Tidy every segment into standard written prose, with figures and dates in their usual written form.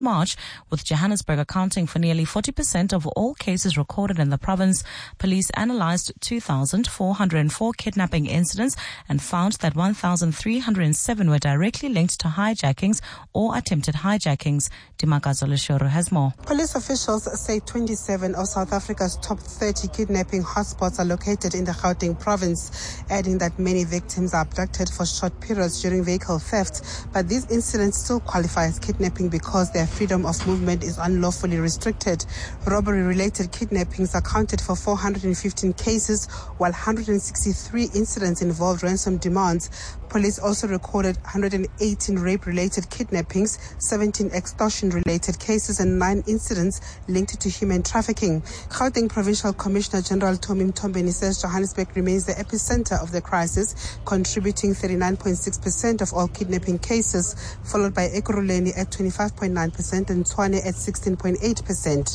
March, with Johannesburg accounting for nearly 40% of all cases recorded in the province. Police analyzed 2,404 kidnapping incidents and found that 1,307 were directly linked to hijackings or attempted hijackings. Dimakazo Leshoro has more. Police officials say 27 of South Africa's top 30 kidnapping hotspots are located in the Gauteng province, adding that many victims are abducted for short periods during vehicle theft. But these incidents still qualify as kidnapping because their freedom of movement is unlawfully restricted. Robbery-related kidnappings accounted for 415 cases, while 163 incidents involved ransom demands. Police also recorded 118 rape-related kidnappings, 17 extortion-related cases, and 9 incidents linked to human trafficking. Gauteng Provincial Commissioner General Tommy Mtombeni says Johannesburg remains the epicenter of the crisis, contributing 39.6% of all kidnapping cases, followed by Ekurhuleni at 25.9% and Tshwane at 16.8%.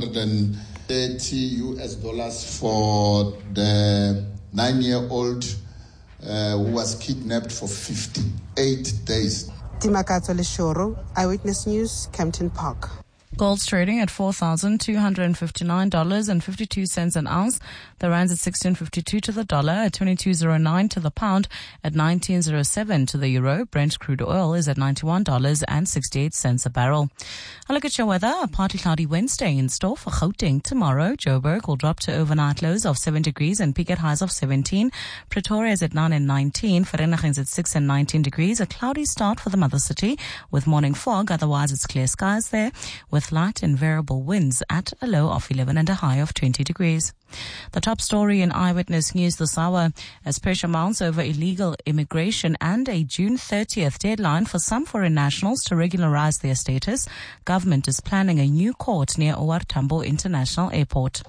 $430 for the 9-year-old who was kidnapped for 58 days. Dimakazo Leshoro, Eyewitness News, Kempton Park. Gold's trading at $4,259.52 an ounce. The rand's at 16.52 to the dollar, at 22.09 to the pound, at 19.07 to the euro. Brent crude oil is at $91.68 a barrel. A look at your weather. A partly cloudy Wednesday in store for Gauteng tomorrow. Joburg will drop to overnight lows of 7 degrees and peak at highs of 17. Pretoria is at 9 and 19. Vereeniging is at 6 and 19 degrees. A cloudy start for the mother city with morning fog. Otherwise, it's clear skies there, with light and variable winds at a low of 11 and a high of 20 degrees. The top story in Eyewitness News this hour, as pressure mounts over illegal immigration and a June 30th deadline for some foreign nationals to regularize their status, government is planning a new court near OR Tambo International Airport.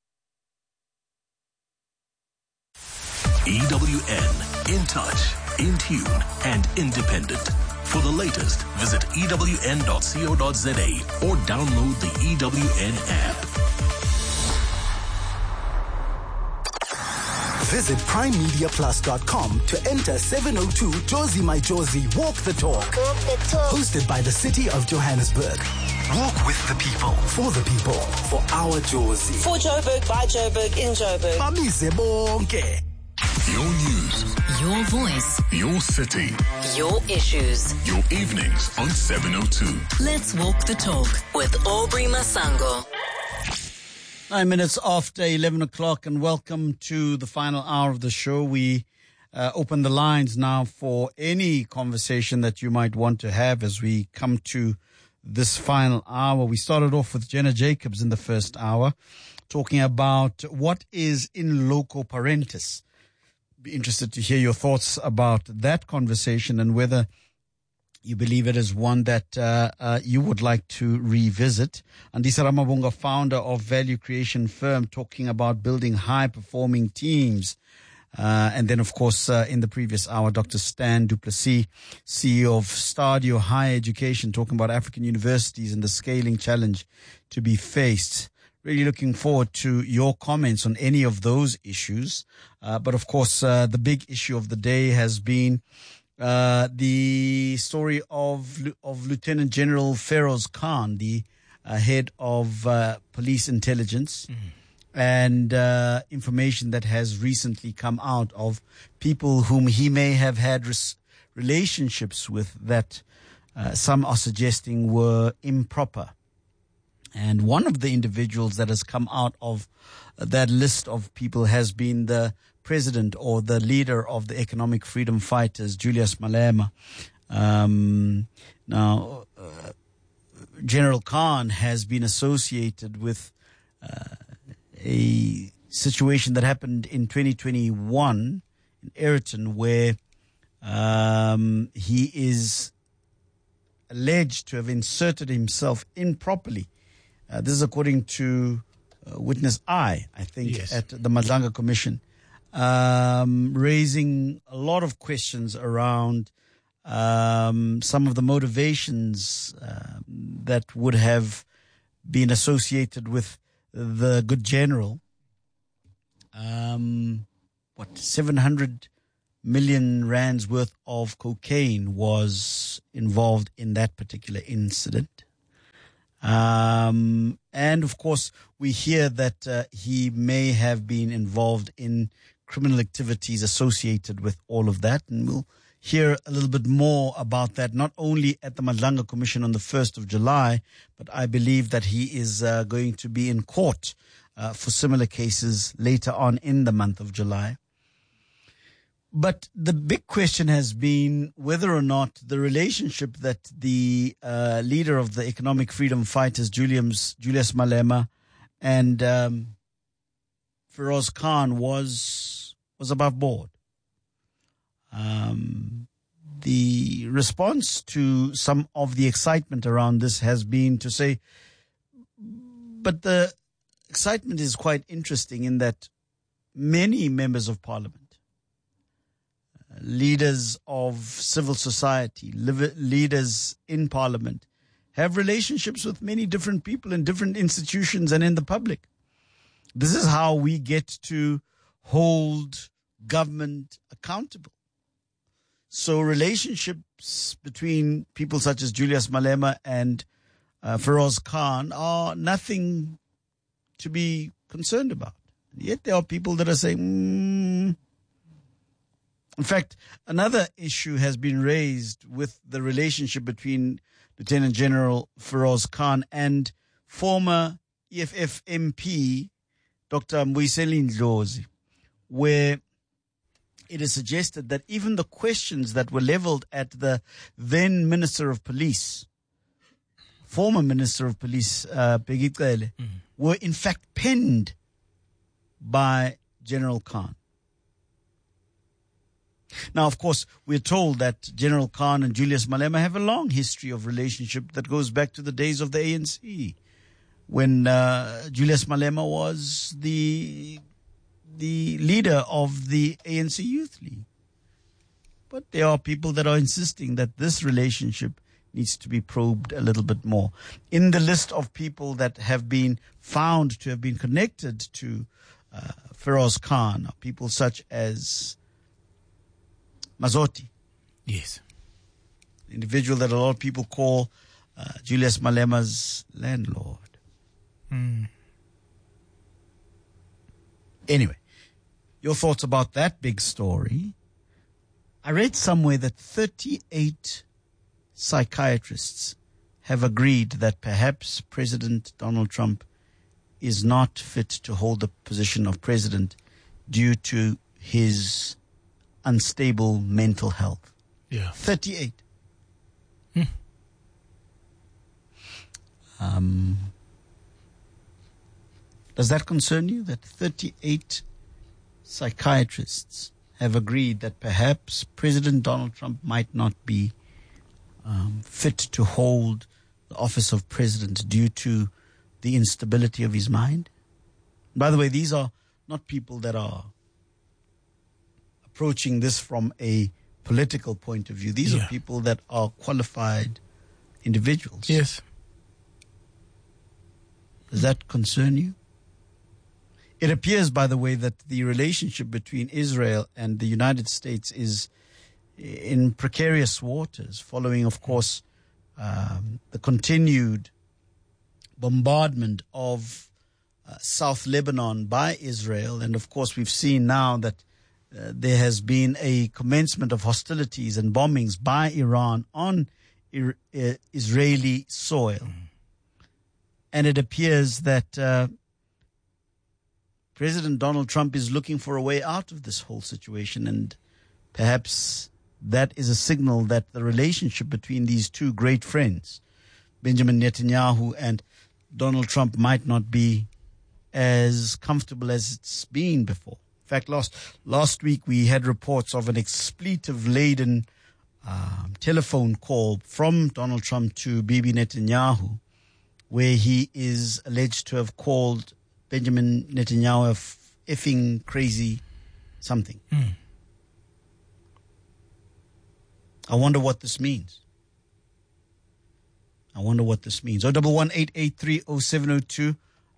EWN, in touch, in tune, and independent. For the latest, visit ewn.co.za or download the EWN app. Visit primemediaplus.com to enter 702 Jozi My Jozi Walk the Talk. Hosted by the City of Johannesburg. Walk with the people, for the people, for our Jozi. For Joburg, by Joburg, in Joburg. Bamise bonke. Your news. Your voice. Your city. Your issues. Your evenings on 702. Let's walk the talk with Aubrey Masango. 9 minutes after 11 o'clock, and welcome to the final hour of the show. We open the lines now for any conversation that you might want to have as we come to this final hour. We started off with Jenna Jacobs in the first hour, talking about what is in loco parentis. Be interested to hear your thoughts about that conversation and whether you believe it is one that you would like to revisit. Andisa Ramabunga, founder of Value Creation Firm, talking about building high-performing teams. And then, of course, in the previous hour, Dr. Stan du Plessis, CEO of Stadio Higher Education, talking about African universities and the scaling challenge to be faced. Really looking forward to your comments on any of those issues. But of course, the big issue of the day has been the story of Lieutenant General Feroz Khan, the head of police intelligence, and information that has recently come out of people whom he may have had relationships with that some are suggesting were improper. And one of the individuals that has come out of that list of people has been the president or the leader of the Economic Freedom Fighters, Julius Malema. Now, General Khan has been associated with a situation that happened in 2021 in Ayrton, where he is alleged to have inserted himself improperly. This is according to Witness I think, yes, at the Madlanga Commission, raising a lot of questions around some of the motivations that would have been associated with the good general. 700 million rands worth of cocaine was involved in that particular incident. And of course, we hear that he may have been involved in criminal activities associated with all of that. And we'll hear a little bit more about that, not only at the Madlanga Commission on the 1st of July, but I believe that he is going to be in court for similar cases later on in the month of July. But the big question has been whether or not the relationship that the leader of the economic freedom fighters, Julius Malema, and Feroz Khan was above board. The response to some of the excitement around this has been to say, but the excitement is quite interesting in that many members of parliament, leaders of civil society, leaders in parliament, have relationships with many different people in different institutions and in the public. This is how we get to hold government accountable. So relationships between people such as Julius Malema and Feroz Khan are nothing to be concerned about. Yet there are people that are saying, In fact, another issue has been raised with the relationship between Lieutenant General Feroz Khan and former EFF MP Dr. Mbuyiseni Ndlozi, where it is suggested that even the questions that were leveled at the then Minister of Police, former Minister of Police, Bheki Cele, were in fact penned by General Khan. Now, of course, we're told that General Khan and Julius Malema have a long history of relationship that goes back to the days of the ANC, when Julius Malema was the leader of the ANC Youth League. But there are people that are insisting that this relationship needs to be probed a little bit more. In the list of people that have been found to have been connected to Feroz Khan are people such as Mazotti. Yes. The individual that a lot of people call Julius Malema's landlord. Anyway, your thoughts about that big story? I read somewhere that 38 psychiatrists have agreed that perhaps President Donald Trump is not fit to hold the position of president due to his unstable mental health. Yeah. 38. Does that concern you, that 38 psychiatrists have agreed that perhaps President Donald Trump might not be fit to hold the office of president due to the instability of his mind? By the way, these are not people that are approaching this from a political point of view. These are people that are qualified individuals. Yes. Does that concern you? It appears, by the way, that the relationship between Israel and the United States is in precarious waters, following, of course, the continued bombardment of South Lebanon by Israel. And, of course, we've seen now that there has been a commencement of hostilities and bombings by Iran on Israeli soil. And it appears that President Donald Trump is looking for a way out of this whole situation, and perhaps that is a signal that the relationship between these two great friends, Benjamin Netanyahu and Donald Trump, might not be as comfortable as it's been before. In fact, last week we had reports of an expletive-laden telephone call from Donald Trump to Bibi Netanyahu, where he is alleged to have called Benjamin Netanyahu a effing crazy something. I wonder what this means. 011-883-0702.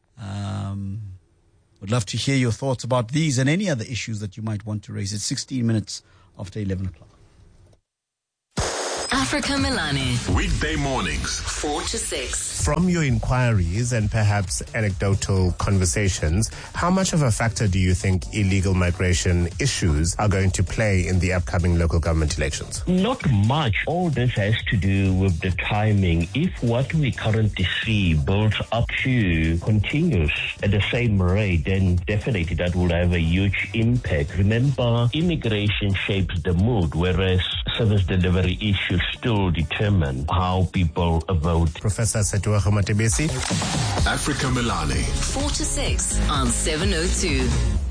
Would love to hear your thoughts about these and any other issues that you might want to raise. It's 16 minutes after 11 o'clock. Africa Melane. Weekday mornings, 4 to 6. From your inquiries and perhaps anecdotal conversations, how much of a factor do you think illegal migration issues are going to play in the upcoming local government elections? Not much. All this has to do with the timing. If what we currently see builds up to continues at the same rate, then definitely that will have a huge impact. Remember, immigration shapes the mood, whereas service delivery issues still determine how people vote. Professor Setuago Matebesi. Africa Melane. 4 to 6 on 702.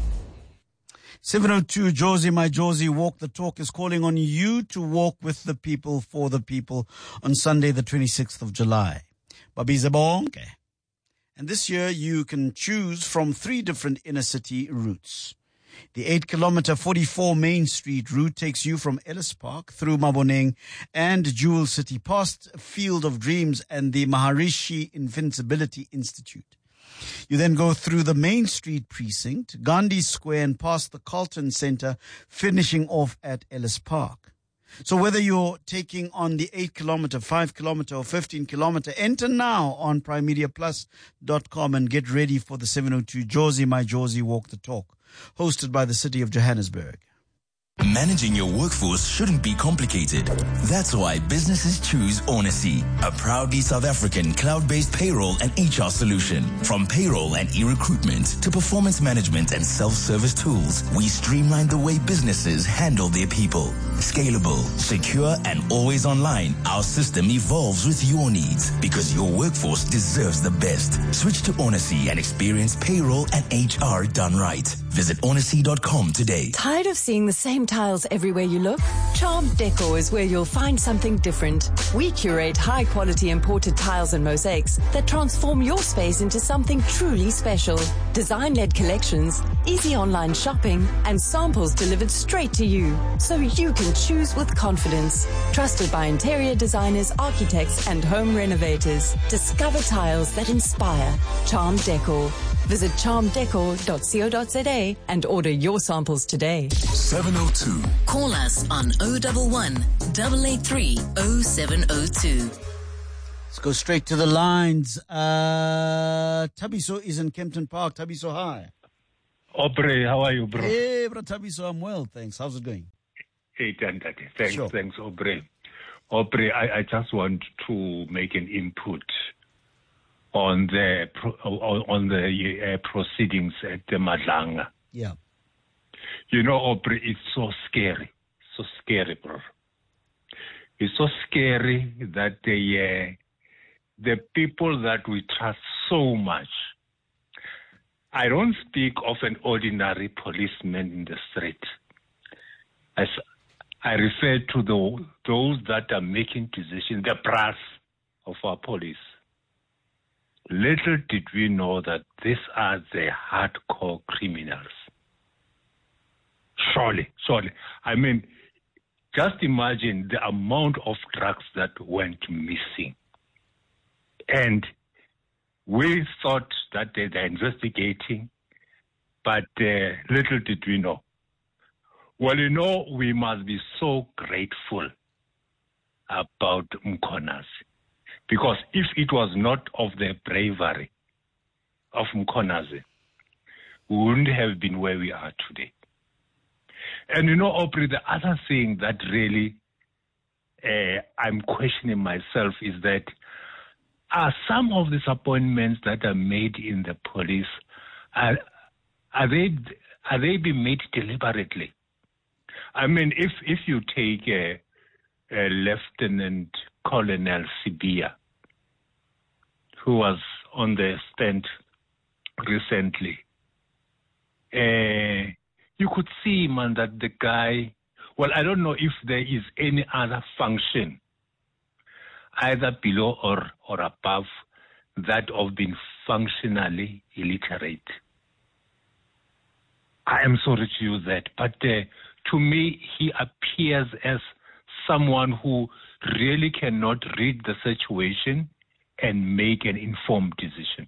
702, Josie, my Josie, Walk the Talk is calling on you to walk with the people, for the people on Sunday, the 26th of July. Babiza bonke. And this year you can choose from 3 different inner city routes. The 8-kilometer 44 Main Street route takes you from Ellis Park through Maboneng and Jewel City past Field of Dreams and the Maharishi Invincibility Institute. You then go through the Main Street precinct, Gandhi Square and past the Carlton Center, finishing off at Ellis Park. So whether you're taking on the 8-kilometer, 5-kilometer or 15-kilometer, enter now on primemediaplus.com and get ready for the 702 Josie, my Josie, Walk the Talk, hosted by the City of Johannesburg. Managing your workforce shouldn't be complicated. That's why businesses choose Onacy, a proudly South African cloud-based payroll and HR solution. From payroll and e-recruitment to performance management and self-service tools, we streamline the way businesses handle their people. Scalable, secure, and always online, our system evolves with your needs because your workforce deserves the best. Switch to Onacy and experience payroll and HR done right. Visit onacy.com today. Tired of seeing the same tiles everywhere you look? Charm Decor is where you'll find something different. We curate high-quality imported tiles and mosaics that transform your space into something truly special. Design-led collections, easy online shopping, and samples delivered straight to you, so you can choose with confidence. Trusted by interior designers, architects, and home renovators. Discover tiles that inspire. Charm Decor. Visit charmdecor.co.za and order your samples today. 702. Call us on 011 883 0702. Let's go straight to the lines. Tabiso is in Kempton Park. Tabiso, hi. Aubrey, how are you, bro? Hey, bro, Tabiso, I'm well, thanks. How's it going? Hey, Tandati. Thanks, Sure. Thanks, Aubrey. Aubrey, I just want to make an input on the proceedings at the Madlanga. Yeah. You know, Aubrey, it's so scary, bro. It's so scary that the people that we trust so much. I don't speak of an ordinary policeman in the street. As I refer to those that are making decisions, the brass of our police. Little did we know that these are the hardcore criminals. Surely. I mean, just imagine the amount of drugs that went missing. And we thought that they're investigating, but little did we know. Well, you know, we must be so grateful about Mkonazi. Because if it was not of the bravery of Mkonazi, we wouldn't have been where we are today. And you know, Aubrey, the other thing that really I'm questioning myself is that are some of these appointments that are made in the police, are they being made deliberately? I mean, if you take a Lieutenant Colonel Sibia, who was on the stand recently, you could see, man, that the guy, well, I don't know if there is any other function, either below or above that of being functionally illiterate. I am sorry to use that, but to me, he appears as someone who really cannot read the situation and make an informed decision.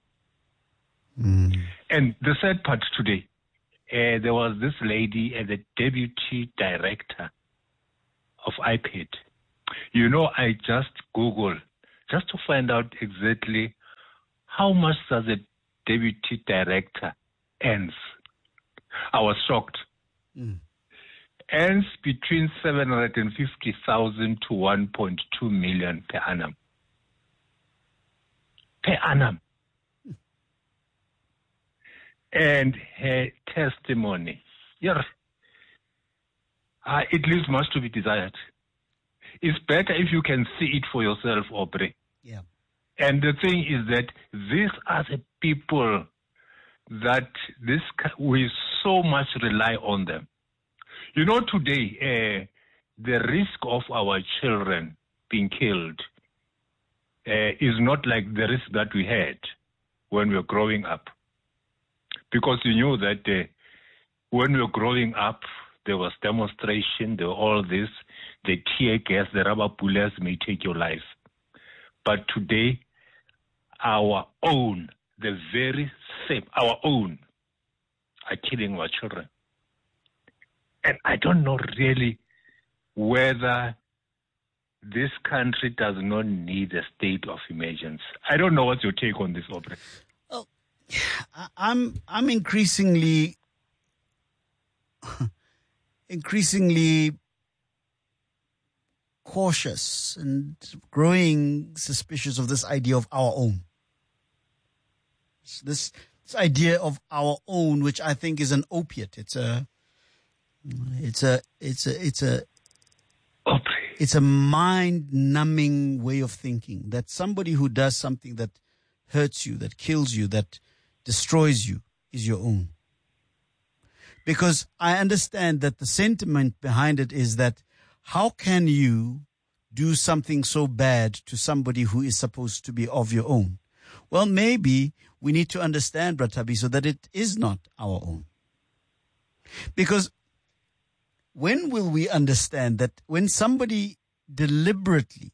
And the sad part today, there was this lady, the deputy director of IPED, You know, I just Googled just to find out exactly how much does a deputy director earns. I was shocked. Earns between 750,000 to 1.2 million per annum. Per annum. And her testimony, it leaves much to be desired. It's better if you can see it for yourself, Aubrey. Yeah. And the thing is that these are the people that we so much rely on them. You know, today, the risk of our children being killed is not like the risk that we had when we were growing up. Because you knew that when we were growing up, there was demonstration, there were all this, the tear gas, the rubber bullets may take your life. But today, our own, the very same, our own, are killing our children. And I don't know really whether this country does not need a state of emergency. I don't know what's your take on this, Aubrey. Oh, I'm increasingly cautious and growing suspicious of this idea of our own. This idea of our own, which I think is an opiate. It's a mind-numbing way of thinking, that somebody who does something that hurts you, that kills you, that destroys you, is your own. Because I understand that the sentiment behind it is that how can you do something so bad to somebody who is supposed to be of your own? Well, maybe we need to understand, Bratabiso, that it is not our own. Because when will we understand that when somebody deliberately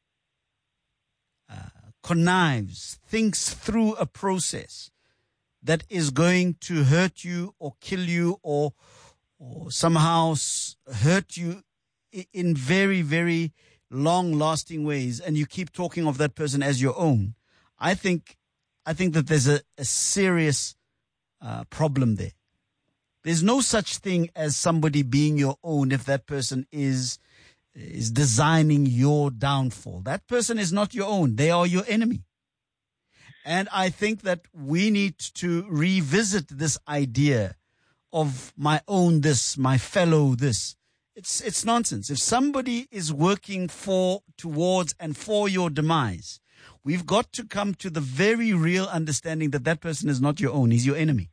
connives, thinks through a process that is going to hurt you or kill you or somehow hurt you in very, very long-lasting ways, and you keep talking of that person as your own, I think that there's a serious problem there. There's no such thing as somebody being your own if that person is designing your downfall. That person is not your own. They are your enemy. And I think that we need to revisit this idea of my own this, my fellow this. It's nonsense. If somebody is working towards and for your demise, we've got to come to the very real understanding that that person is not your own. He's your enemy.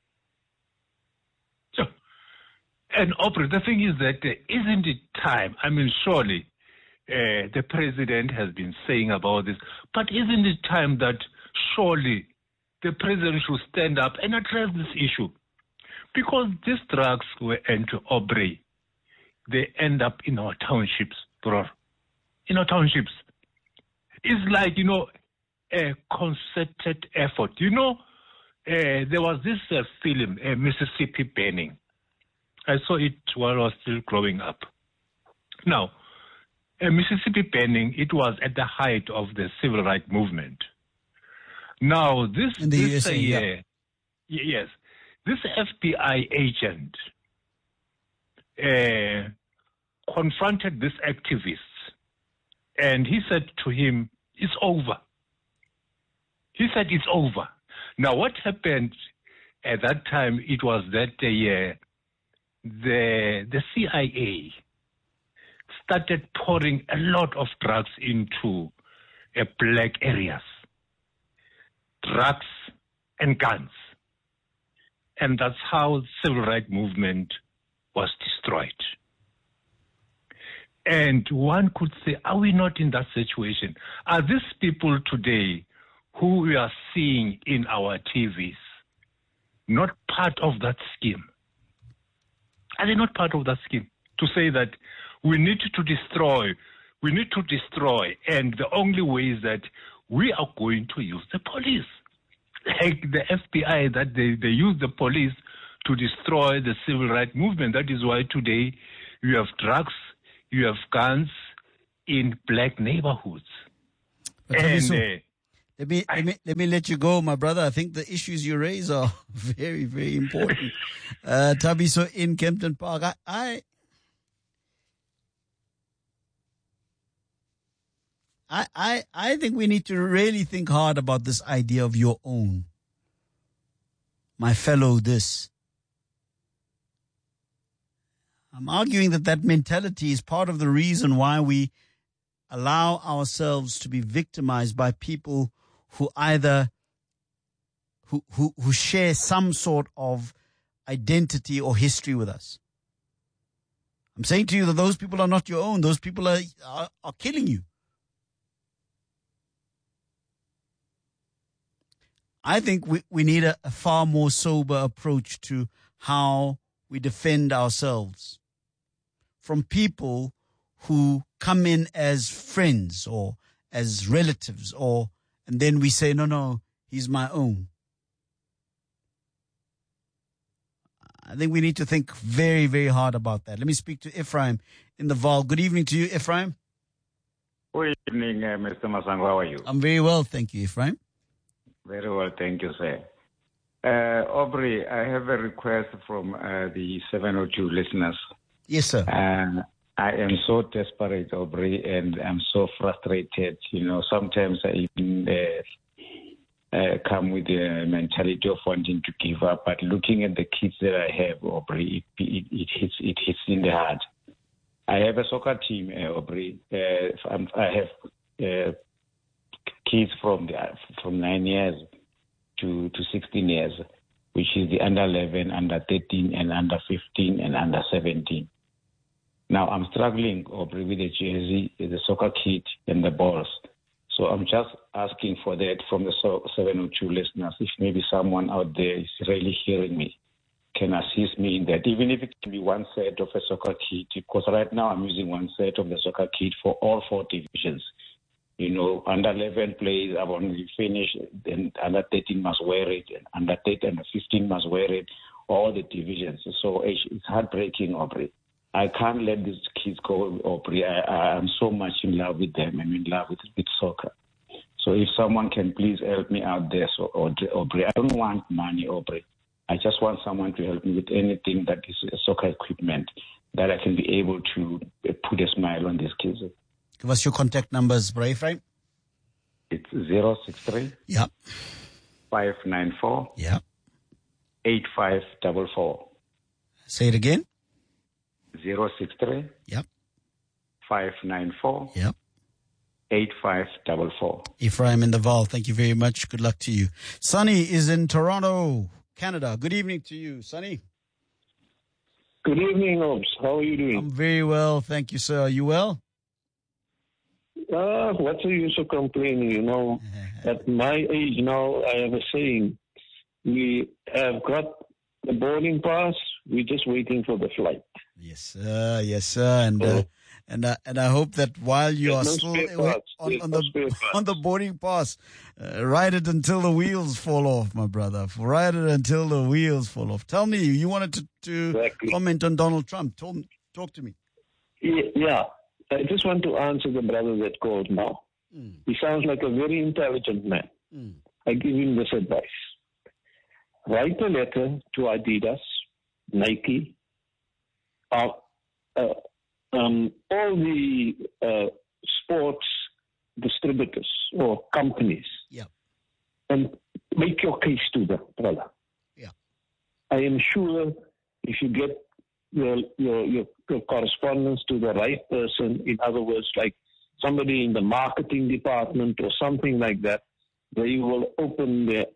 And Aubrey, the thing is that isn't it time? I mean, surely the president has been saying about this, but isn't it time that surely the president should stand up and address this issue? Because these drugs were into Aubrey. They end up in our townships, bro. In our townships. It's like, a concerted effort. There was this film, Mississippi Burning. I saw it while I was still growing up. Now, Mississippi Burning, it was at the height of the civil rights movement. Now, this FBI agent confronted this activist, and he said to him, "It's over." He said, "It's over." Now, what happened at that time? It was that the CIA started pouring a lot of drugs into black areas, drugs and guns. And that's how the civil rights movement was destroyed. And one could say, are we not in that situation? Are these people today who we are seeing in our TVs not part of that scheme? Are they not part of that scheme? To say that we need to destroy, and the only way is that we are going to use the police. Like the FBI, that they use the police to destroy the civil rights movement. That is why today you have drugs, you have guns, in black neighborhoods. Let me let you go, my brother. I think the issues you raise are very, very important. Thabiso in Kempton Park. I think we need to really think hard about this idea of your own. My fellow this. I'm arguing that mentality is part of the reason why we allow ourselves to be victimized by people who either who share some sort of identity or history with us. I'm saying to you that those people are not your own. Those people are killing you. I think we need a far more sober approach to how we defend ourselves from people who come in as friends or as relatives, and then we say, no, he's my own. I think we need to think very, very hard about that. Let me speak to Ephraim in the Vaal. Good evening to you, Ephraim. Good evening, Mr. Masango. How are you? I'm very well, thank you, Ephraim. Very well, thank you, sir. Aubrey, I have a request from the 702 listeners. Yes, sir. I am so desperate, Aubrey, and I'm so frustrated. Sometimes I even come with the mentality of wanting to give up. But looking at the kids that I have, Aubrey, it hits in the heart. I have a soccer team, Aubrey. I have kids from 9 years to 16 years, which is the under 11, under 13, and under 15, and under 17. Now, I'm struggling, Aubrey, with the jersey, the soccer kit, and the balls. So I'm just asking for that from the 702 listeners. If maybe someone out there is really hearing me, can assist me in that, even if it can be one set of a soccer kit, because right now I'm using one set of the soccer kit for all 4 divisions. Under 11 plays, I've only finished, then under 13 must wear it, and under 13 and 15 must wear it, all the divisions. So it's heartbreaking, Aubrey. I can't let these kids go, Aubrey. I'm so much in love with them. I'm in love with soccer. So if someone can please help me out there, Aubrey. I don't want money, Aubrey. I just want someone to help me with anything that is soccer equipment that I can be able to put a smile on these kids. Give us your contact numbers, Ephraim. It's 063. Yeah. 594. Yeah. 8544. Say it again. 063. Yep. 594. Yep. 8544. Ephraim in the Vaal, thank you very much. Good luck to you. Sonny is in Toronto, Canada. Good evening to you, Sonny. Good evening, Obs. How are you doing? I'm very well, thank you, sir. Are you well? What's the use of complaining, At my age now, I have a saying. We have got the boarding pass. We're just waiting for the flight. Yes, sir. Yes, sir. And I hope that while you are still on the boarding pass, ride it until the wheels fall off, my brother. Ride it until the wheels fall off. Tell me, you wanted to comment on Donald Trump. Talk to me. Yeah. I just want to answer the brother that called now. He sounds like a very intelligent man. I give him this advice. Write a letter to Adidas, Nike, all the sports distributors or companies, and make your case to them, brother. Yeah. I am sure if you get your correspondence to the right person, in other words, like somebody in the marketing department or something like that, they will open their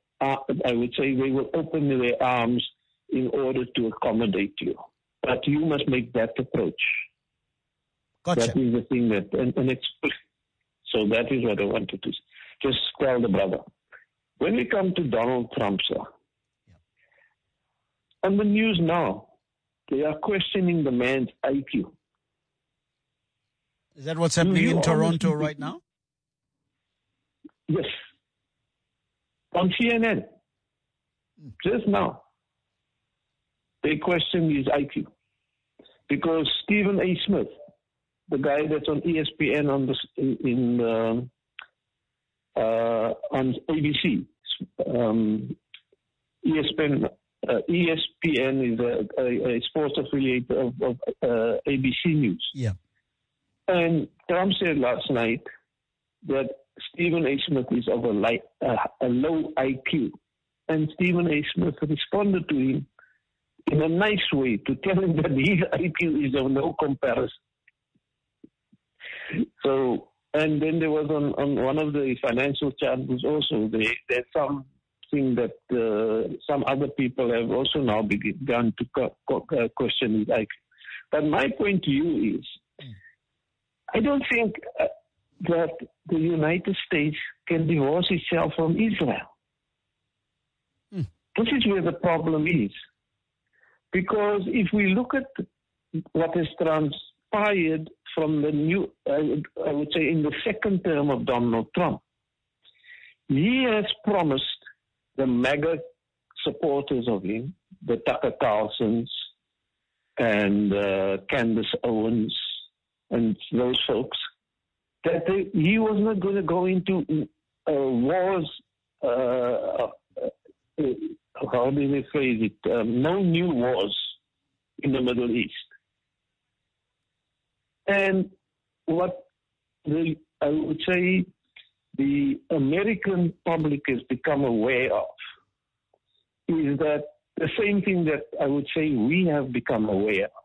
arms in order to accommodate you. But you must make that approach. Gotcha. That is the thing so that is what I wanted to just tell the brother. When we come to Donald Trump, sir, on the news now, they are questioning the man's IQ. Is that what's happening in Toronto right now? Yes. On CNN. Just now. They question his IQ. Because Stephen A. Smith, the guy that's on ESPN on ABC. ESPN is a sports affiliate of ABC News. Yeah. And Trump said last night that Stephen A. Smith is of a low IQ. And Stephen A. Smith responded to him in a nice way to tell him that his IQ is of no comparison. So, and then there was on one of the financial channels also, there's something that some other people have also now begun to question his IQ. But my point to you is, I don't think that the United States can divorce itself from Israel. This is where the problem is. Because if we look at what has transpired from the new, I would say in the second term of Donald Trump, he has promised the MAGA supporters of him, the Tucker Carlsons and Candace Owens and those folks, that he was not going to go into wars, how do they phrase it, no new wars in the Middle East. And what I would say the American public has become aware of is that the same thing that I would say we have become aware of.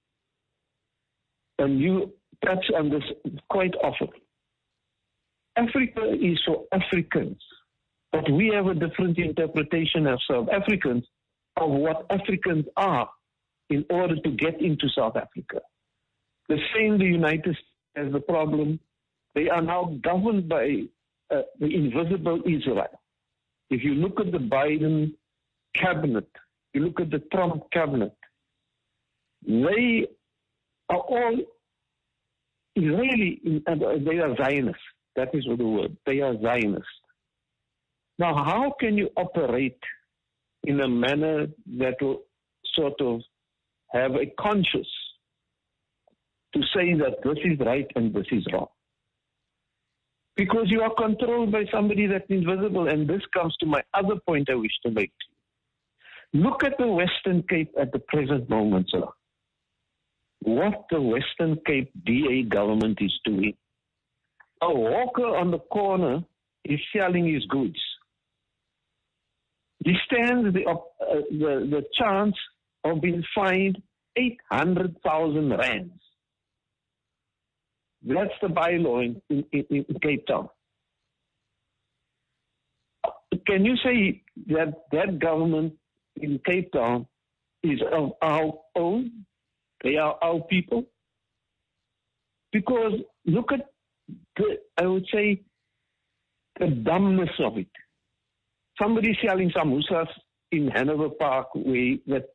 And you touch on this quite often. Africa is for Africans, but we have a different interpretation as South Africans of what Africans are in order to get into South Africa. The same the United States has the problem. They are now governed by the invisible Israel. If you look at the Biden cabinet, you look at the Trump cabinet, they are all Israeli, they are Zionists. That is the word. They are Zionists. Now, how can you operate in a manner that will sort of have a conscience to say that this is right and this is wrong? Because you are controlled by somebody that's invisible, and this comes to my other point I wish to make to you. Look at the Western Cape at the present moment, sir. What the Western Cape DA government is doing. A hawker on the corner is selling his goods. He stands the chance of being fined 800,000 rands. That's the bylaw in Cape Town. Can you say that government in Cape Town is of our own? They are our people? Because look at I would say, the dumbness of it. Somebody selling samosas in Hanover Park way that,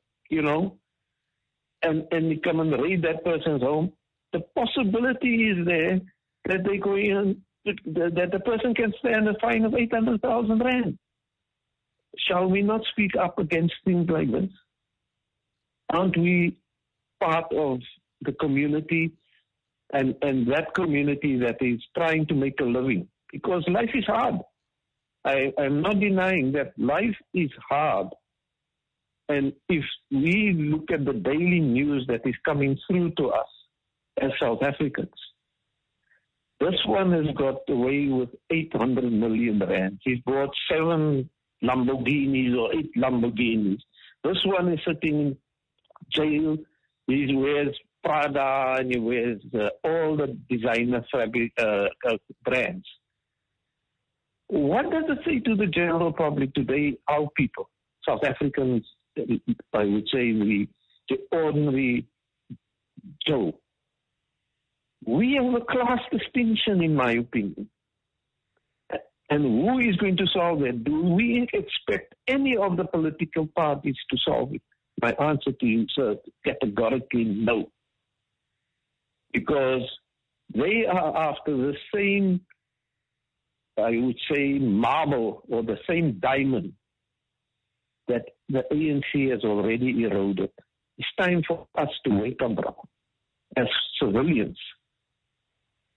and you come and raid that person's home. The possibility is there that they go in, that the person can stand a fine of 800,000 rand. Shall we not speak up against things like this? Aren't we part of the community and that community that is trying to make a living? Because life is hard. I'm not denying that life is hard. And if we look at the daily news that is coming through to us as South Africans, this one has got away with 800 million rand. He's bought 7 Lamborghinis or 8 Lamborghinis. This one is sitting in jail. He wears Prada and he wears all the designer fabric brands. What does it say to the general public today, our people, South Africans, I would say the ordinary Joe? We have a class distinction, in my opinion. And who is going to solve it? Do we expect any of the political parties to solve it? My answer to you, sir, categorically no. Because they are after the same, I would say, marble or the same diamond that the ANC has already eroded. It's time for us to wake up, bro, as civilians.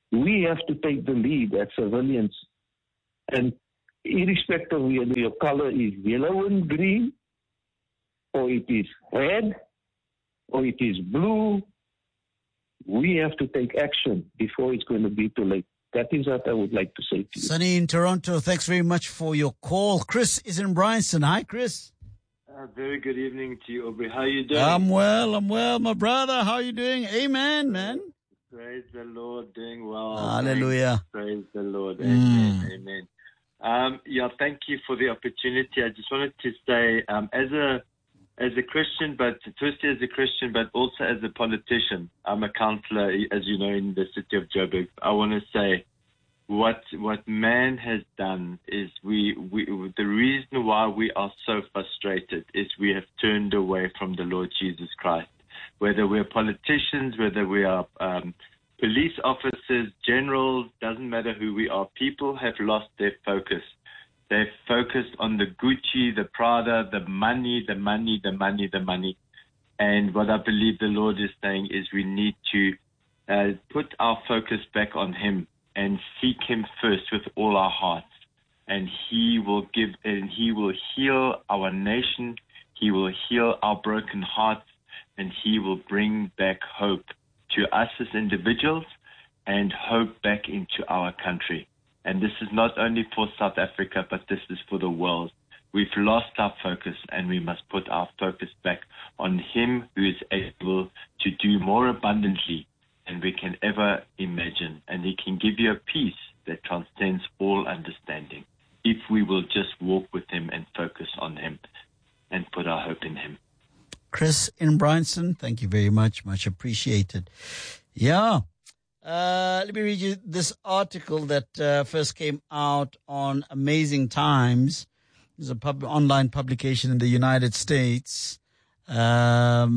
We have to take the lead as civilians. And irrespective of whether your color is yellow and green, or it is red, or it is blue, we have to take action before it's going to be too late. That is what I would like to say to you. Sunny in Toronto, thanks very much for your call. Chris is in Bryanston. Hi, Chris. Very good evening to you, Aubrey. How are you doing? I'm well, my brother. How are you doing? Amen, man. Praise the Lord, doing well. Hallelujah. Praise the Lord. Amen. Amen. Thank you for the opportunity. I just wanted to say, as a Christian, but firstly as a Christian, but also as a politician. I'm a councillor, as you know, in the city of Joburg. I want to say what man has done is the reason why we are so frustrated is we have turned away from the Lord Jesus Christ. Whether we're politicians, whether we are police officers, generals, doesn't matter who we are, people have lost their focus. They're focused on the Gucci, the Prada, the money. And what I believe the Lord is saying is we need to put our focus back on Him and seek Him first with all our hearts. And He will heal our nation. He will heal our broken hearts, and He will bring back hope to us as individuals and hope back into our country. And this is not only for South Africa, but this is for the world. We've lost our focus, and we must put our focus back on Him who is able to do more abundantly than we can ever imagine. And He can give you a peace that transcends all understanding if we will just walk with Him and focus on Him and put our hope in Him. Chris in Bryanston, thank you very much. Much appreciated. Yeah. Let me read you this article that first came out on Amazing Times. It's an online publication in the United States that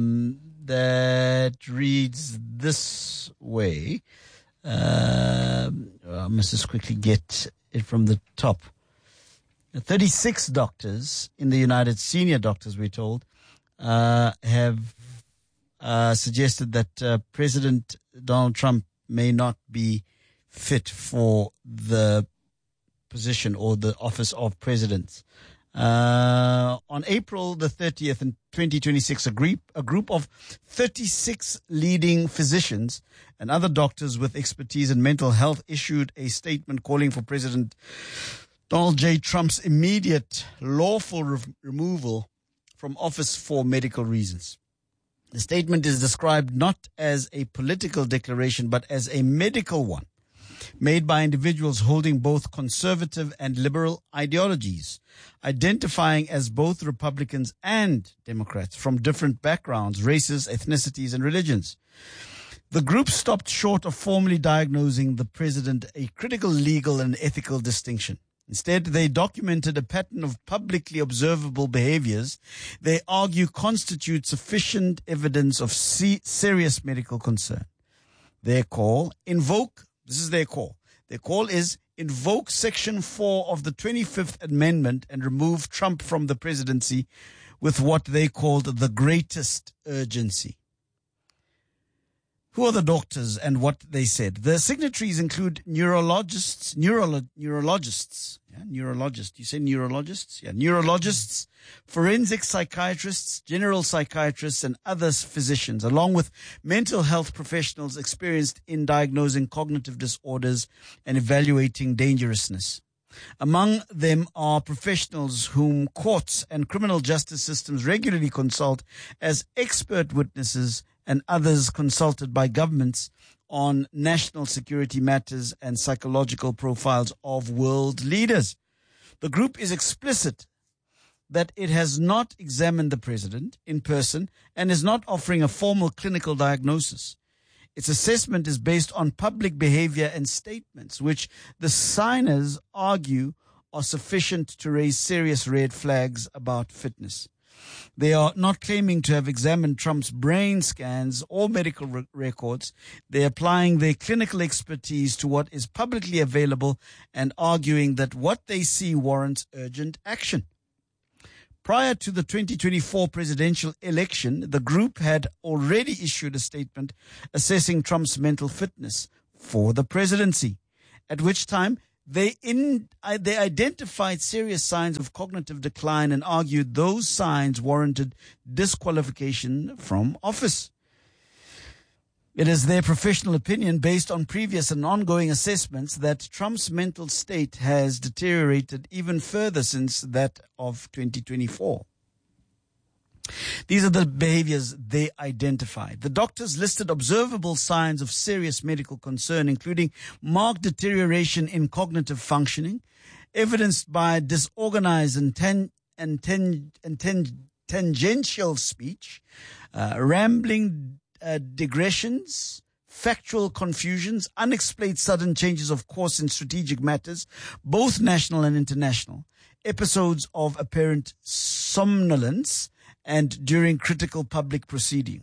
reads this way. I must just quickly get it from the top. 36 doctors in the senior doctors, we're told, have suggested that President Donald Trump may not be fit for the position or the office of president. On April the 30th in 2026, a group of 36 leading physicians and other doctors with expertise in mental health issued a statement calling for President Donald J. Trump's immediate lawful removal from office for medical reasons. The statement is described not as a political declaration, but as a medical one, made by individuals holding both conservative and liberal ideologies, identifying as both Republicans and Democrats from different backgrounds, races, ethnicities, and religions. The group stopped short of formally diagnosing the president a critical legal and ethical distinction. Instead, they documented a pattern of publicly observable behaviors they argue constitute sufficient evidence of serious medical concern. Their call is invoke Section 4 of the 25th Amendment and remove Trump from the presidency with what they called the greatest urgency. Who are the doctors and what they said? The signatories include neurologists. You say neurologists? Yeah, neurologists, forensic psychiatrists, general psychiatrists, and other physicians, along with mental health professionals experienced in diagnosing cognitive disorders and evaluating dangerousness. Among them are professionals whom courts and criminal justice systems regularly consult as expert witnesses and others consulted by governments on national security matters and psychological profiles of world leaders. The group is explicit that it has not examined the president in person and is not offering a formal clinical diagnosis. Its assessment is based on public behavior and statements, which the signers argue are sufficient to raise serious red flags about fitness. They are not claiming to have examined Trump's brain scans or medical records. They're applying their clinical expertise to what is publicly available and arguing that what they see warrants urgent action. Prior to the 2024 presidential election, the group had already issued a statement assessing Trump's mental fitness for the presidency, at which time they identified serious signs of cognitive decline and argued those signs warranted disqualification from office. It is their professional opinion, based on previous and ongoing assessments, that Trump's mental state has deteriorated even further since that of 2024. These are the behaviors they identified. The doctors listed observable signs of serious medical concern, including marked deterioration in cognitive functioning, evidenced by disorganized and tangential speech, rambling digressions, factual confusions, unexplained sudden changes of course in strategic matters, both national and international, episodes of apparent somnolence, and during critical public proceedings.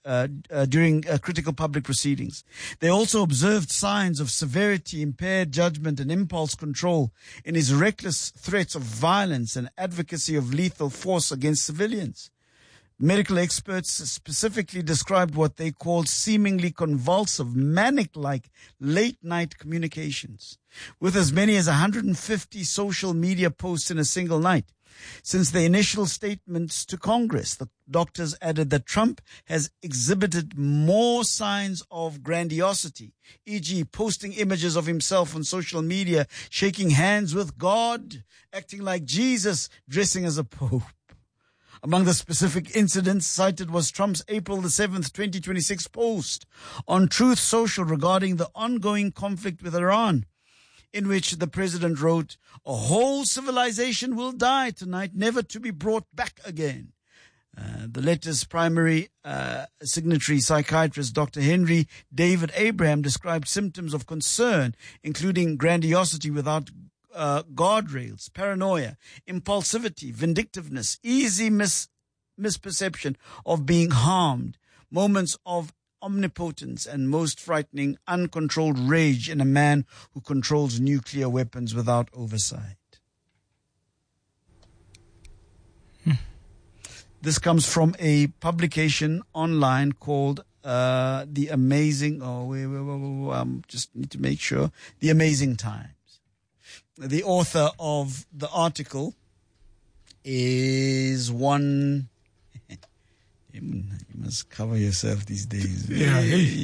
They also observed signs of severity, impaired judgment, and impulse control in his reckless threats of violence and advocacy of lethal force against civilians. Medical experts specifically described what they called seemingly convulsive, manic-like late-night communications, with as many as 150 social media posts in a single night. Since the initial statements to Congress, the doctors added that Trump has exhibited more signs of grandiosity, e.g. posting images of himself on social media, shaking hands with God, acting like Jesus, dressing as a pope. Among the specific incidents cited was Trump's April the 7th, 2026 post on Truth Social regarding the ongoing conflict with Iran, in which the president wrote, "A whole civilization will die tonight, never to be brought back again." The letter's primary signatory, psychiatrist Dr. Henry David Abraham, described symptoms of concern, including grandiosity without guardrails, paranoia, impulsivity, vindictiveness, easy misperception of being harmed, moments of omnipotence, and most frightening, uncontrolled rage in a man who controls nuclear weapons without oversight. This comes from a publication online called The Amazing, just need to make sure, The Amazing Times. The author of the article is one... You must cover yourself these days. Yeah.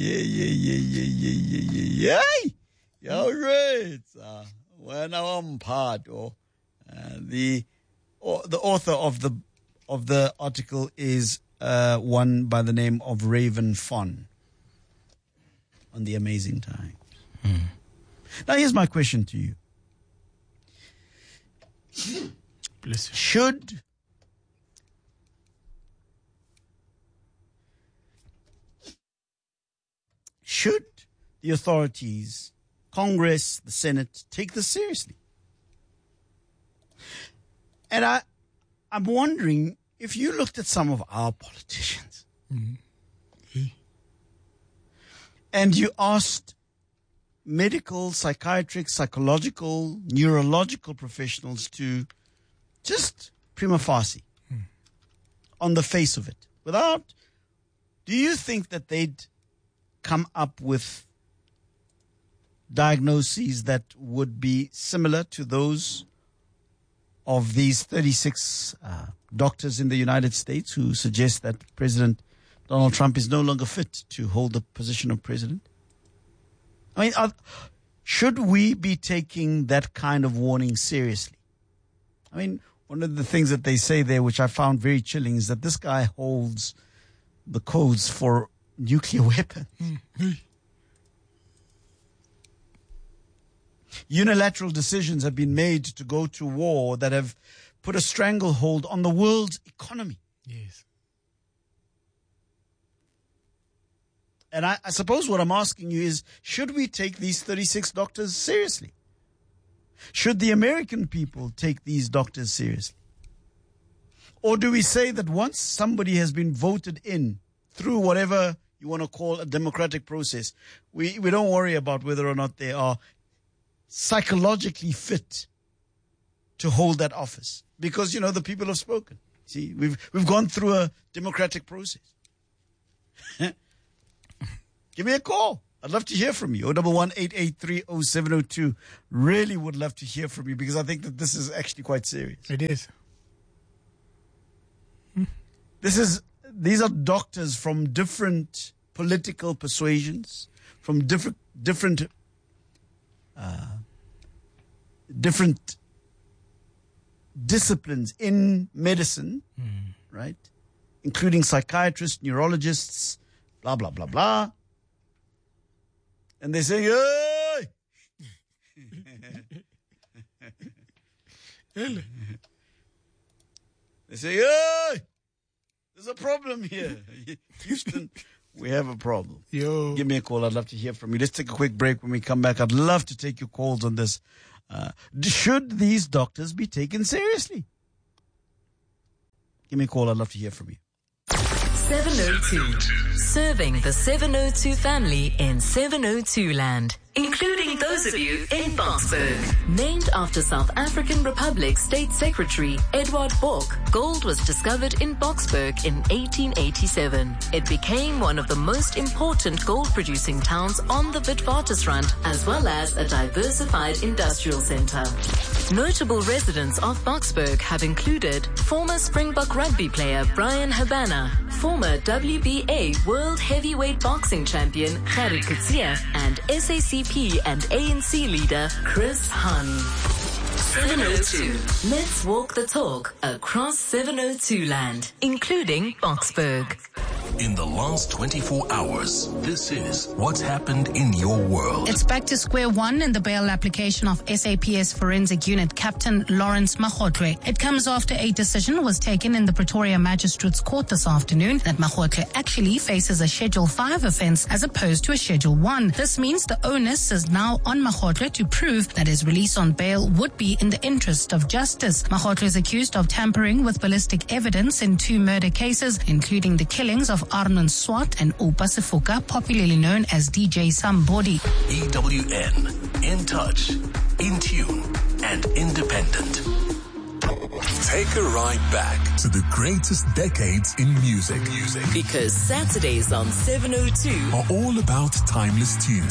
All right. When I'm part, the author of the article is one by the name of Raven Fon on The Amazing Times. Now, here's my question to you. Bless you. Should the authorities, Congress, the Senate, take this seriously? And I'm wondering if you looked at some of our politicians and you asked medical, psychiatric, psychological, neurological professionals to just prima facie, on the face of it, do you think that they'd come up with diagnoses that would be similar to those of these 36 doctors in the United States who suggest that President Donald Trump is no longer fit to hold the position of president? I mean, should we be taking that kind of warning seriously? I mean, one of the things that they say there, which I found very chilling, is that this guy holds the codes for nuclear weapons. Unilateral decisions have been made to go to war that have put a stranglehold on the world's economy. Yes. And I suppose what I'm asking you is, should we take these 36 doctors seriously? Should the American people take these doctors seriously? Or do we say that once somebody has been voted in through whatever you want to call a democratic process, we don't worry about whether or not they are psychologically fit to hold that office? Because, the people have spoken. See, we've gone through a democratic process. Give me a call. I'd love to hear from you. 011-883-0702. Really would love to hear from you because I think that this is actually quite serious. It is. These are doctors from different political persuasions, from different disciplines in medicine, right? Including psychiatrists, neurologists, blah, blah, blah, blah. And they're saying, hey! They say, hey! There's a problem here. Houston, we have a problem. Yo. Give me a call. I'd love to hear from you. Let's take a quick break. When we come back, I'd love to take your calls on this. Should these doctors be taken seriously? Give me a call. I'd love to hear from you. 702. Serving the 702 family in 702 land, including those of you in Boksburg. Named after South African Republic State Secretary Edward Bok, gold was discovered in Boksburg in 1887. It became one of the most important gold-producing towns on the Witwatersrand, as well as a diversified industrial center. Notable residents of Boksburg have included former Springbok rugby player Brian Habana, former WBA World Heavyweight Boxing Champion Gerrit Coetzee, and SACP and ANC leader Chris Hun. 702. Let's walk the talk across 702 land, including Boksburg. In the last 24 hours, this is what's happened in your world. It's back to square one in the bail application of SAPS Forensic Unit Captain Lawrence Magotlo. It comes after a decision was taken in the Pretoria Magistrates Court this afternoon that Magotlo actually faces a Schedule 5 offence as opposed to a Schedule 1. This means the onus is now on Magotlo to prove that his release on bail would be in the interest of justice. Magotlo is accused of tampering with ballistic evidence in 2 murder cases, including the killings of Arnon Swart and Oupa Sefuka, popularly known as DJ Sambodi. EWN, in touch, in tune, and independent. Take a ride back to the greatest decades in music. Because Saturdays on 702 are all about timeless tunes.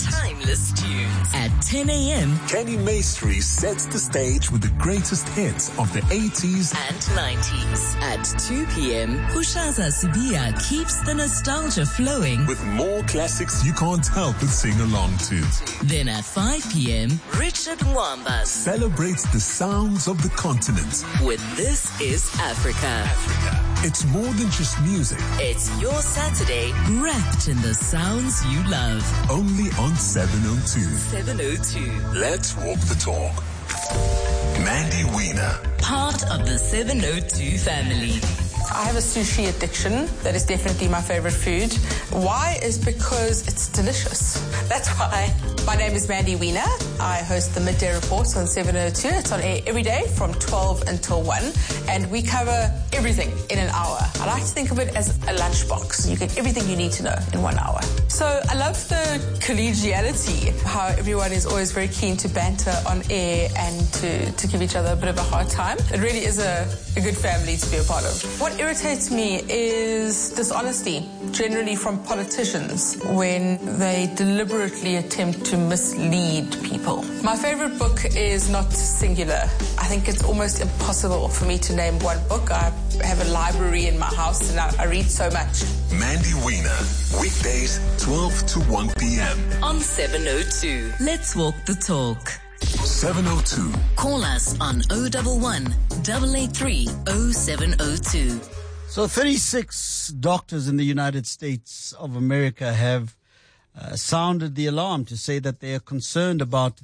At 10 a.m., Kenny Maestri sets the stage with the greatest hits of the 80s and 90s. At 2 p.m., Kushaza Sibia keeps the nostalgia flowing with more classics you can't help but sing along to. Then at 5 p.m., Richard Mwamba celebrates the sounds of the continent with This Is Africa. It's more than just music. It's your Saturday wrapped in the sounds you love. Only on 702. 702. Let's walk the talk. Mandy Wiener. Part of the 702 family. I have a sushi addiction. That is definitely my favorite food. Why? Is because it's delicious. That's why. My name is Mandy Wiener. I host the Midday Report on 702. It's on air every day from 12 until 1. And we cover everything in an hour. I like to think of it as a lunchbox. You get everything you need to know in 1 hour. So I love the collegiality, how everyone is always very keen to banter on air and to give each other a bit of a hard time. It really is a good family to be a part of. What irritates me is dishonesty, generally from politicians, when they deliberately attempt to mislead people. My favorite book is not singular. I think it's almost impossible for me to name one book. I have a library in my house and I read so much. Mandy Wiener, weekdays 12 to 1 p.m. on 702. Let's walk the talk. 702. Call us on 011 883 0702. So 36 doctors in the United States of America have sounded the alarm to say that they are concerned about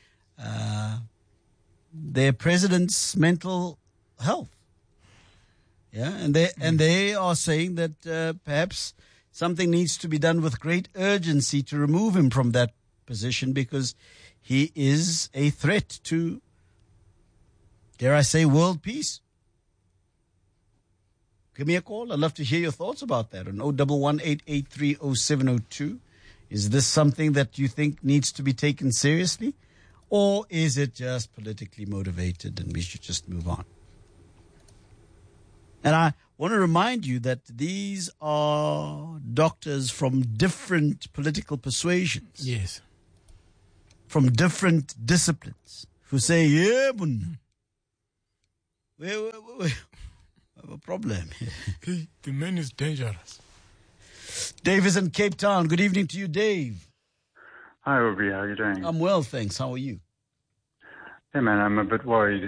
their president's mental health. Yeah, and they are saying that perhaps something needs to be done with great urgency to remove him from that position because he is a threat to, dare I say, world peace. Give me a call. I'd love to hear your thoughts about that on 011-883-0702. Is this something that you think needs to be taken seriously? Or is it just politically motivated and we should just move on? And want to remind you that these are doctors from different political persuasions. Yes. From different disciplines who say, yeah, but we have a problem. The man is dangerous. Dave is in Cape Town. Good evening to you, Dave. Hi, Aubrey. How are you doing? I'm well, thanks. How are you? Hey, man, I'm a bit worried.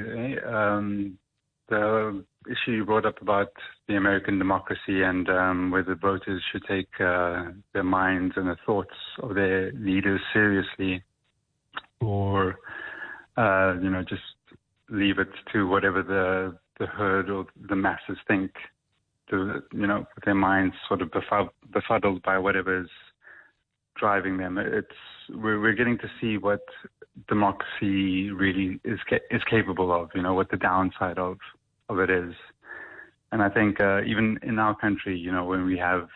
The issue you brought up about the American democracy and whether voters should take their minds and the thoughts of their leaders seriously, or just leave it to whatever the herd or the masses think, with their minds sort of befuddled by whatever is driving them. We're getting to see what democracy really is capable of, what the downside of it is. And I think even in our country, when we have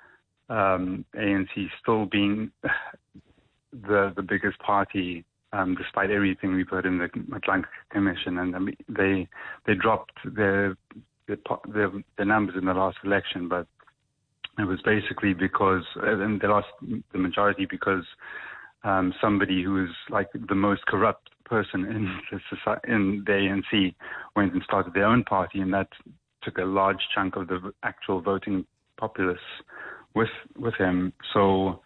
ANC still being the biggest party, despite everything we put in the Atlantic Commission, and they dropped their numbers in the last election, but it was basically because, and they lost the majority because somebody who is like the most corrupt person in the ANC went and started their own party, and that took a large chunk of the actual voting populace with him. So,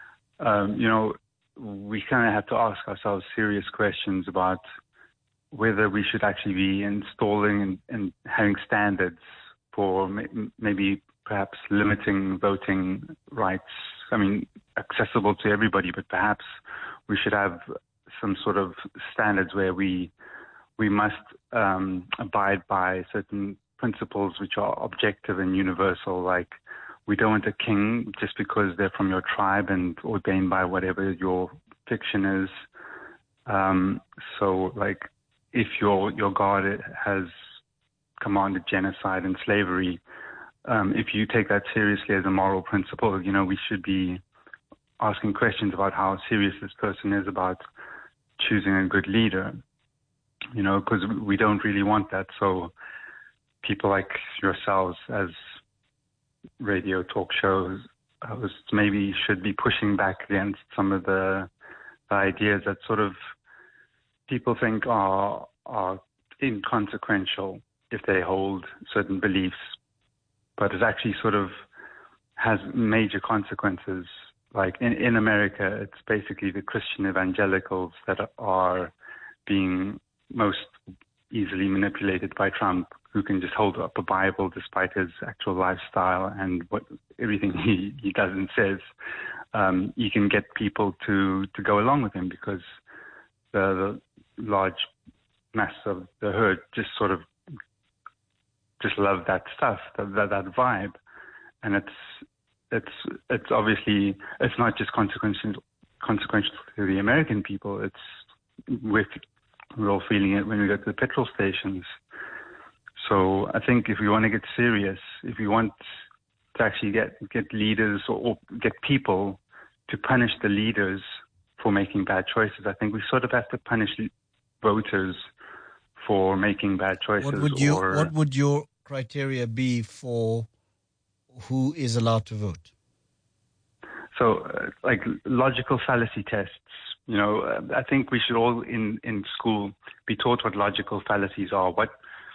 we kind of have to ask ourselves serious questions about whether we should actually be installing and having standards for maybe perhaps limiting voting rights. I mean, accessible to everybody, but perhaps we should have some sort of standards where we must abide by certain principles which are objective and universal, like we don't want a king just because they're from your tribe and ordained by whatever your fiction is. So, like, if your God has commanded genocide and slavery, if you take that seriously as a moral principle, we should be asking questions about how serious this person is about choosing a good leader, because we don't really want that. So people like yourselves as radio talk shows hosts maybe should be pushing back against some of the ideas that sort of people think are inconsequential if they hold certain beliefs, but it actually sort of has major consequences. Like in America, it's basically the Christian evangelicals that are being most easily manipulated by Trump, who can just hold up a Bible despite his actual lifestyle and everything he does and says. He can get people to go along with him because the large mass of the herd just sort of just love that stuff, that vibe. And it's obviously, it's not just consequential to the American people. We're all feeling it when we go to the petrol stations. So I think if we want to get serious, if we want to actually get leaders or get people to punish the leaders for making bad choices, I think we sort of have to punish voters for making bad choices. What would your criteria be for who is allowed to vote? So, like logical fallacy tests. I think we should all in school be taught what logical fallacies are, what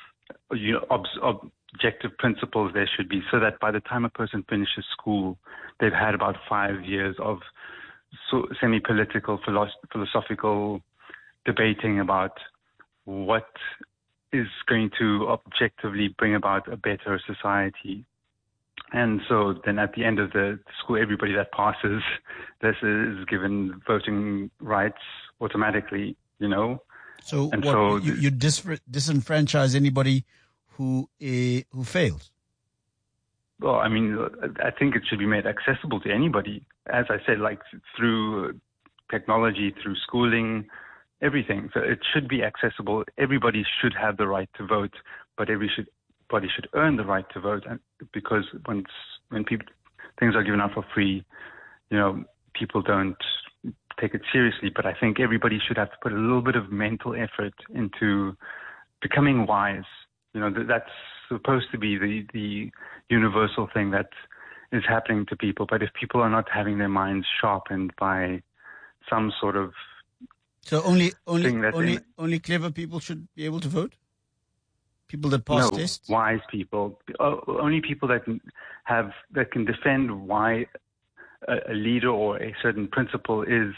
objective principles there should be, so that by the time a person finishes school, they've had about 5 years of semi-political, philosophical debating about what is going to objectively bring about a better society. And so then at the end of the school, everybody that passes this is given voting rights automatically, So you disenfranchise anybody who fails? Well, I mean, I think it should be made accessible to anybody. As I said, like through technology, through schooling, everything. So it should be accessible. Everybody should have the right to vote, but everybody should earn the right to vote. And because when things are given out for free, people don't take it seriously. But I think everybody should have to put a little bit of mental effort into becoming wise That's supposed to be the universal thing that is happening to people. But if people are not having their minds sharpened by some sort of only clever people should be able to vote? People that pass tests? Wise people. Only people that can defend why a leader or a certain principle is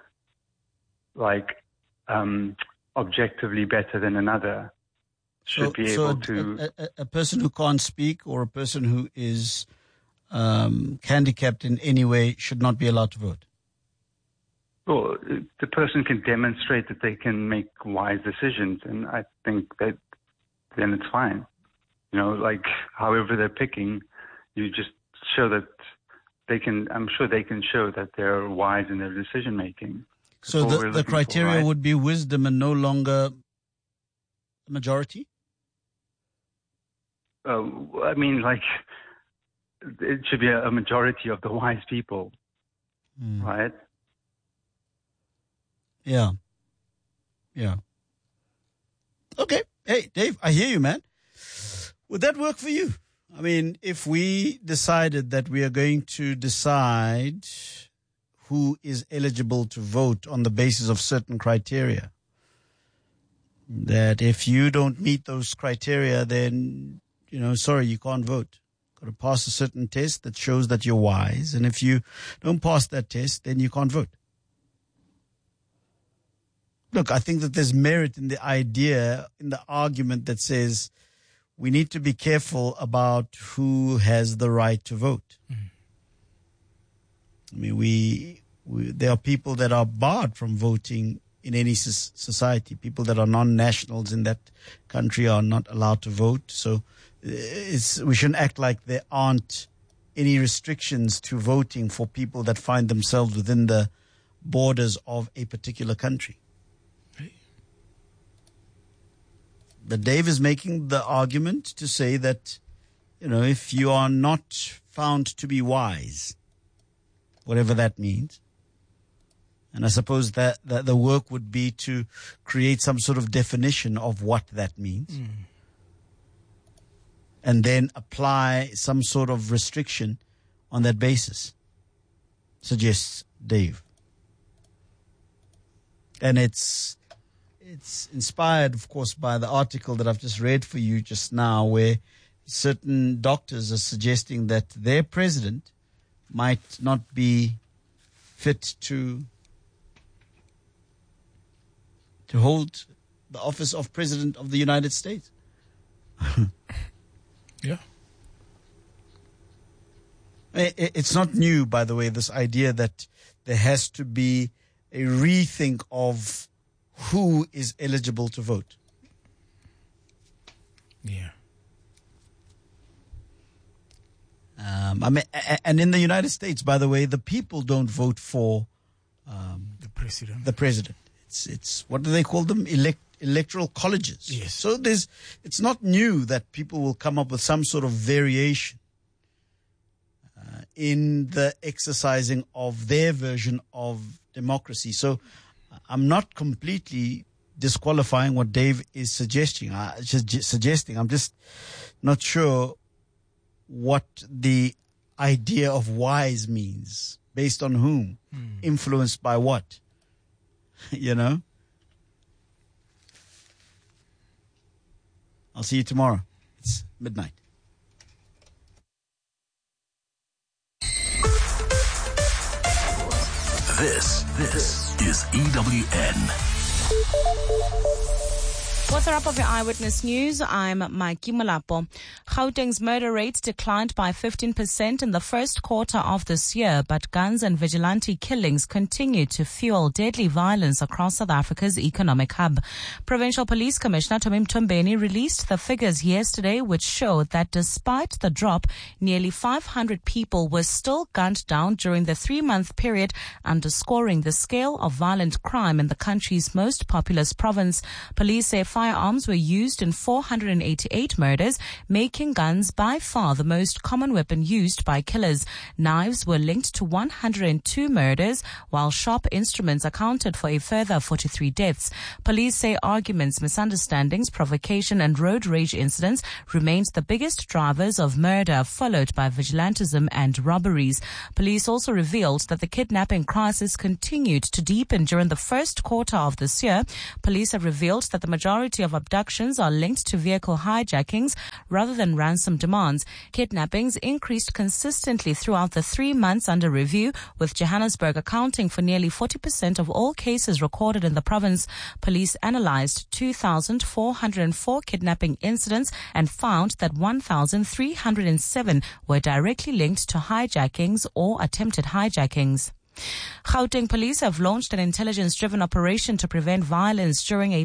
objectively better than another should be able to. A person who can't speak or a person who is handicapped in any way should not be allowed to vote. Well, the person can demonstrate that they can make wise decisions, and I think that then it's fine. However they're picking, you just show that they can. I'm sure they can show that they're wise in their decision making. So the criteria would be wisdom and no longer majority? It should be a majority of the wise people, right? Yeah. Okay. Hey, Dave, I hear you, man. Would that work for you? I mean, if we decided that we are going to decide who is eligible to vote on the basis of certain criteria, that if you don't meet those criteria, then, sorry, you can't vote. Got to pass a certain test that shows that you're wise. And if you don't pass that test, then you can't vote. Look, I think that there's merit in the idea, in the argument that says we need to be careful about who has the right to vote. I mean, there are people that are barred from voting in any society. People that are non-nationals in that country are not allowed to vote. So we shouldn't act like there aren't any restrictions to voting for people that find themselves within the borders of a particular country. But Dave is making the argument to say that, if you are not found to be wise, whatever that means, and I suppose that the work would be to create some sort of definition of what that means, and then apply some sort of restriction on that basis, suggests Dave. And it's inspired, of course, by the article that I've just read for you just now, where certain doctors are suggesting that their president might not be fit to hold the office of President of the United States. Yeah. It's not new, by the way, this idea that there has to be a rethink of who is eligible to vote. Yeah. And in the United States, by the way, the people don't vote for the president. The president. It's what do they call them? Electoral colleges. Yes. So it's not new that people will come up with some sort of variation in the exercising of their version of democracy. So I'm not completely disqualifying what Dave is suggesting. I'm just not sure what the idea of wise means, based on whom, influenced by what, I'll see you tomorrow. It's midnight. This is EWN. What's the wrap of your Eyewitness News? I'm Maiki Molapo. Gauteng's murder rates declined by 15% in the first quarter of this year, but guns and vigilante killings continue to fuel deadly violence across South Africa's economic hub. Provincial Police Commissioner Tommy Mtombeni released the figures yesterday, which showed that despite the drop, nearly 500 people were still gunned down during the 3-month period, underscoring the scale of violent crime in the country's most populous province. Police say firearms were used in 488 murders, making guns by far the most common weapon used by killers. Knives were linked to 102 murders, while sharp instruments accounted for a further 43 deaths. Police say arguments, misunderstandings, provocation and road rage incidents remained the biggest drivers of murder, followed by vigilantism and robberies. Police also revealed that the kidnapping crisis continued to deepen during the first quarter of this year. Police have revealed that the majority of abductions are linked to vehicle hijackings rather than ransom demands. Kidnappings increased consistently throughout the 3 months under review, with Johannesburg accounting for nearly 40% of all cases recorded in the province. Police analyzed 2,404 kidnapping incidents and found that 1,307 were directly linked to hijackings or attempted hijackings. Gauteng police have launched an intelligence-driven operation to prevent violence during a